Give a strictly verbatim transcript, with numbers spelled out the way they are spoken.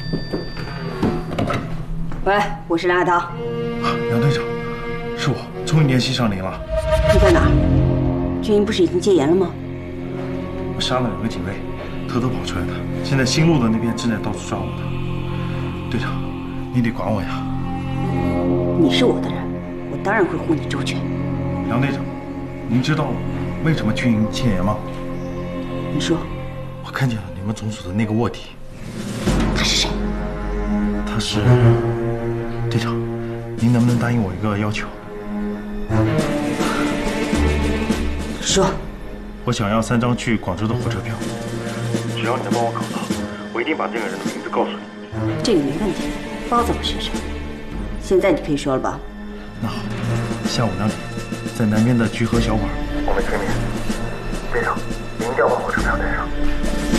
喂，我是梁海涛。 梁队长，是我，终于联系上您了。 你在哪儿？军营不是已经戒严了吗？ 我杀了两个警卫，偷偷跑出来的。现在新路的那边正在到处抓我的。队长，你得管我呀。 你是我的人，我当然会护你周全。 梁队长，您知道为什么军营戒严吗？ 你说。 我看见了你们总署的那个卧底。 他是谁？ 他是。队长，您能不能答应我一个要求？ 说。 我想要三张去广州的火车票，只要你能帮我搞到，我一定把这个人的名字告诉你。 这个没问题，包在我身上。现在你可以说了吧？ 那好，下午两点，在南边的菊河小馆，我们见面。队长，您一定要把火车票带上。